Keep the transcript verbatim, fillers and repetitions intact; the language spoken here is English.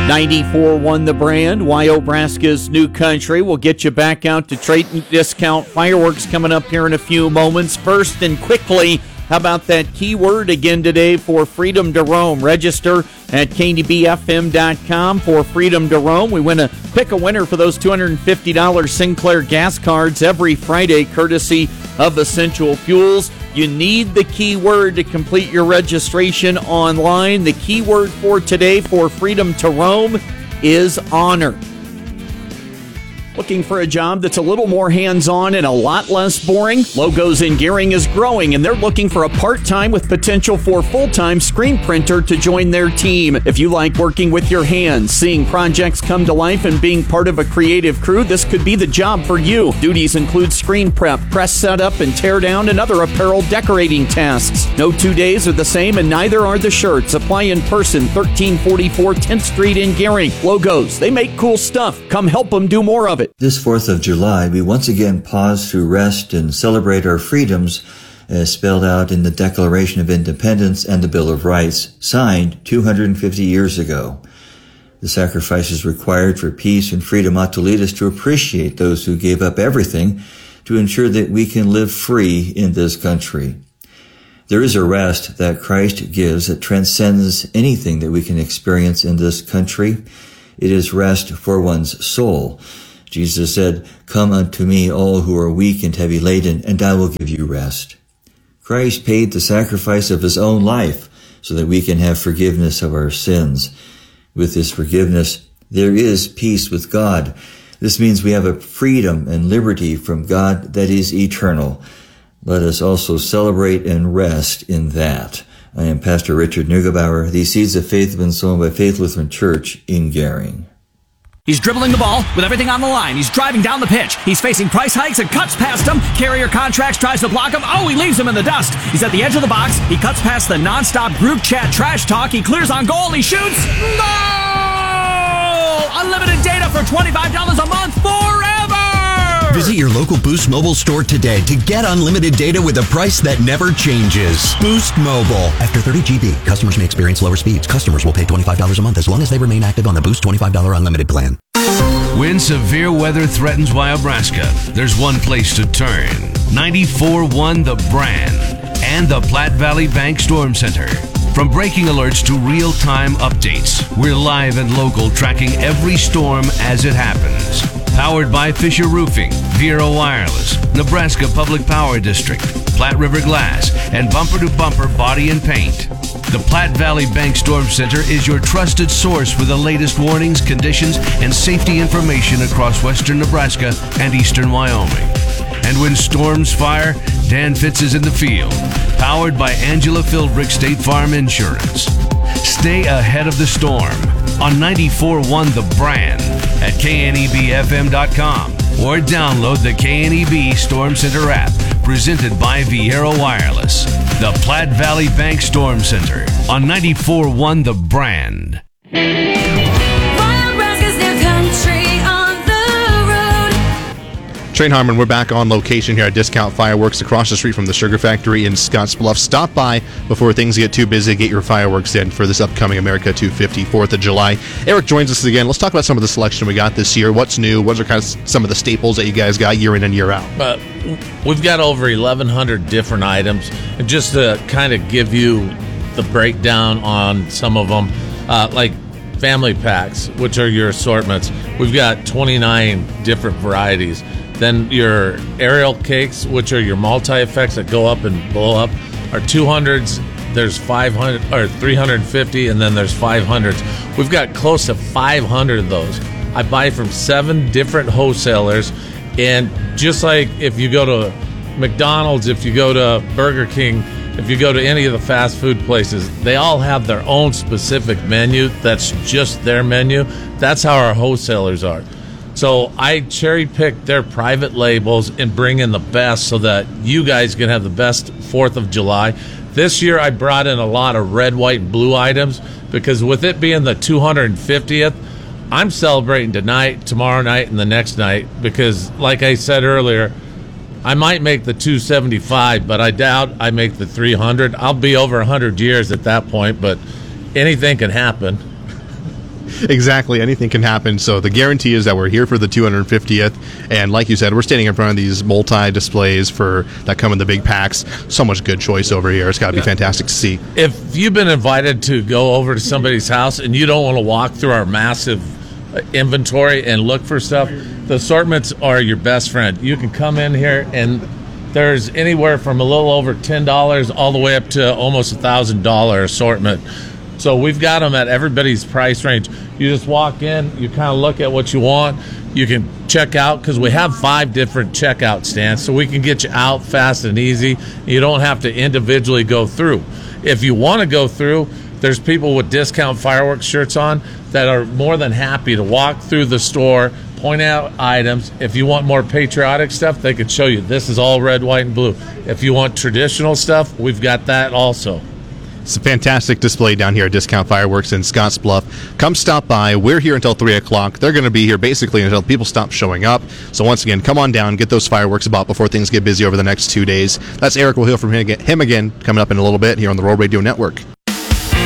ninety-four one The Brand, Wyobraska's New Country. We'll get you back out to Trade Discount Fireworks coming up here in a few moments. First and quickly, how about that keyword again today for Freedom to Roam? Register at K N E B F M dot com for Freedom to Roam. We win a pick a winner for those two hundred fifty dollars Sinclair gas cards every Friday, courtesy of Essential Fuels. You need the keyword to complete your registration online. The keyword for today for Freedom to Roam is honor. Looking for a job that's a little more hands-on and a lot less boring? Logos in Gearing is growing, and they're looking for a part-time with potential for full-time screen printer to join their team. If you like working with your hands, seeing projects come to life, and being part of a creative crew, this could be the job for you. Duties include screen prep, press setup and tear down, and other apparel decorating tasks. No two days are the same, and neither are the shirts. Apply in person, thirteen forty-four tenth Street in Gearing. Logos, they make cool stuff. Come help them do more of it. This fourth of July, we once again pause to rest and celebrate our freedoms as spelled out in the Declaration of Independence and the Bill of Rights, signed two hundred fifty years ago. The sacrifices required for peace and freedom ought to lead us to appreciate those who gave up everything to ensure that we can live free in this country. There is a rest that Christ gives that transcends anything that we can experience in this country. It is rest for one's soul. Jesus said, "Come unto me, all who are weak and heavy laden, and I will give you rest." Christ paid the sacrifice of his own life so that we can have forgiveness of our sins. With this forgiveness, there is peace with God. This means we have a freedom and liberty from God that is eternal. Let us also celebrate and rest in that. I am Pastor Richard Neugebauer. These seeds of faith have been sown by Faith Lutheran Church in Gearing. He's dribbling the ball with everything on the line. He's driving down the pitch. He's facing price hikes and cuts past him. Carrier Contracts tries to block him. Oh, he leaves him in the dust. He's at the edge of the box. He cuts past the nonstop group chat trash talk. He clears on goal. He shoots. No! Unlimited data for twenty-five dollars a month forever! Visit your local Boost Mobile store today to get unlimited data with a price that never changes. Boost Mobile. After thirty gigabytes, customers may experience lower speeds. Customers will pay twenty-five dollars a month as long as they remain active on the Boost twenty-five dollars unlimited plan. When severe weather threatens Wyobraska, there's one place to turn. ninety-four one The Brand and the Platte Valley Bank Storm Center. From breaking alerts to real-time updates, we're live and local tracking every storm as it happens. Powered by Fisher Roofing, Vero Wireless, Nebraska Public Power District, Platte River Glass, and Bumper to Bumper Body and Paint. The Platte Valley Bank Storm Center is your trusted source for the latest warnings, conditions, and safety information across western Nebraska and eastern Wyoming. And when storms fire, Dan Fitz is in the field, powered by Angela Philbrick State Farm Insurance. Stay ahead of the storm on ninety-four one The Brand at K N E B F M dot com or download the K N E B Storm Center app presented by Vero Wireless. The Platte Valley Bank Storm Center on ninety-four one The Brand. Trane Harmon, we're back on location here at Discount Fireworks across the street from the Sugar Factory in Scottsbluff. Stop by before things get too busy. Get your fireworks in for this upcoming America two fifty, fourth of July. Eric joins us again. Let's talk about some of the selection we got this year. What's new? What are kind of some of the staples that you guys got year in and year out? Uh, we've got over eleven hundred different items. And just to kind of give you the breakdown on some of them, uh, like family packs, which are your assortments, we've got twenty-nine different varieties. Then your aerial cakes, which are your multi-effects that go up and blow up, are two hundreds. There's five hundred or three hundred fifty, and then there's five hundreds. We've got close to five hundred of those. I buy from seven different wholesalers, and just like if you go to McDonald's, if you go to Burger King, if you go to any of the fast food places, they all have their own specific menu that's just their menu. That's how our wholesalers are. So I cherry pick their private labels and bring in the best so that you guys can have the best fourth of July. This year I brought in a lot of red, white, and blue items because with it being the two hundred fiftieth, I'm celebrating tonight, tomorrow night, and the next night because, like I said earlier, I might make the two seventy-five, but I doubt I make the three hundred. I'll be over one hundred years at that point, but anything can happen. Exactly. Anything can happen. So the guarantee is that we're here for the two hundred fiftieth. And like you said, we're standing in front of these multi-displays for that come in the big packs. So much good choice over here. It's got to be fantastic to see. If you've been invited to go over to somebody's house and you don't want to walk through our massive inventory and look for stuff, the assortments are your best friend. You can come in here and there's anywhere from a little over ten dollars all the way up to almost a one thousand dollars assortment. So we've got them at everybody's price range. You just walk in, you kind of look at what you want. You can check out because we have five different checkout stands, so we can get you out fast and easy. You don't have to individually go through. If you want to go through, there's people with discount fireworks shirts on that are more than happy to walk through the store, point out items. If you want more patriotic stuff, they could show you. This is all red, white, and blue. If you want traditional stuff, we've got that also. It's a fantastic display down here at Discount Fireworks in Scottsbluff. Come stop by. We're here until three o'clock. They're going to be here basically until people stop showing up. So once again, come on down, get those fireworks bought before things get busy over the next two days. That's Eric. We'll hear from him again coming up in a little bit here on the Roll Radio Network.